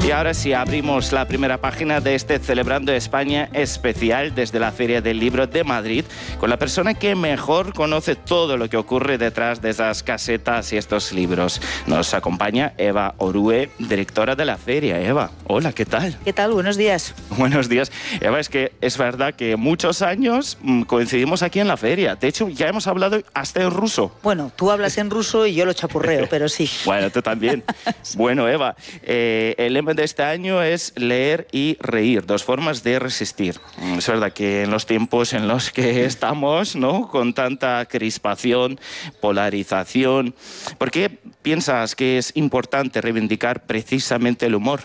Y ahora sí, abrimos la primera página de este Celebrando España especial desde la Feria del Libro de Madrid, con la persona que mejor conoce todo lo que ocurre detrás de esas casetas y estos libros. Nos acompaña Eva Orue, directora de la feria. Eva, hola, ¿qué tal? ¿Qué tal? Buenos días. Buenos días. Eva, es que es verdad que muchos años coincidimos aquí en la feria. De hecho, ya hemos hablado hasta en ruso. Bueno, tú hablas en ruso y yo lo chapurreo, pero sí. Bueno, tú también. Sí. Bueno, Eva, el lema de este año es leer y reír, dos formas de resistir. Es verdad que en los tiempos en los que estamos, ¿no?, con tanta crispación, polarización, ¿por qué piensas que es importante reivindicar precisamente el humor?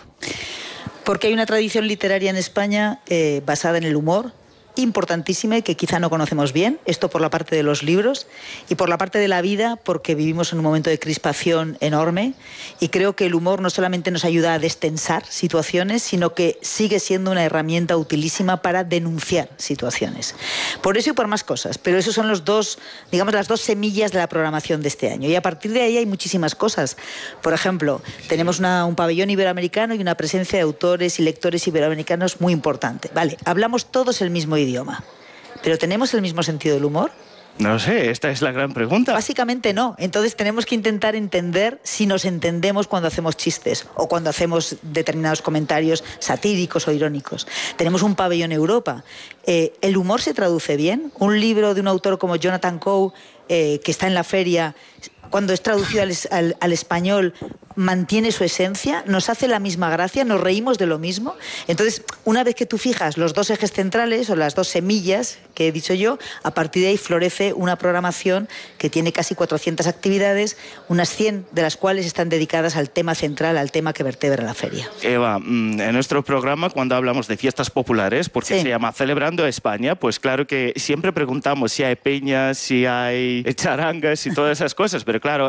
Porque hay una tradición literaria en España basada en el humor, importantísima y que quizá no conocemos bien, esto por la parte de los libros y por la parte de la vida, porque vivimos en un momento de crispación enorme y creo que el humor no solamente nos ayuda a destensar situaciones, sino que sigue siendo una herramienta utilísima para denunciar situaciones. Por eso y por más cosas, pero esos son los dos, digamos, las dos semillas de la programación de este año y a partir de ahí hay muchísimas cosas. Por ejemplo, tenemos un pabellón iberoamericano y una presencia de autores y lectores iberoamericanos muy importante. Vale, hablamos todos el mismo idioma, ¿pero tenemos el mismo sentido del humor? No sé, esta es la gran pregunta. Básicamente no. Entonces tenemos que intentar entender si nos entendemos cuando hacemos chistes o cuando hacemos determinados comentarios satíricos o irónicos. Tenemos un pabellón Europa. ¿El humor se traduce bien? Un libro de un autor como Jonathan Coe, que está en la feria, cuando es traducido al español, mantiene su esencia, nos hace la misma gracia, nos reímos de lo mismo. Entonces, una vez que tú fijas los dos ejes centrales o las dos semillas que he dicho yo, a partir de ahí florece una programación que tiene casi 400 actividades, unas 100 de las cuales están dedicadas al tema central, al tema que vertebra la feria. Eva, en nuestro programa, cuando hablamos de fiestas populares, porque sí, se llama Celebrando España, pues claro que siempre preguntamos si hay peñas, si hay charangas y todas esas cosas, pero claro,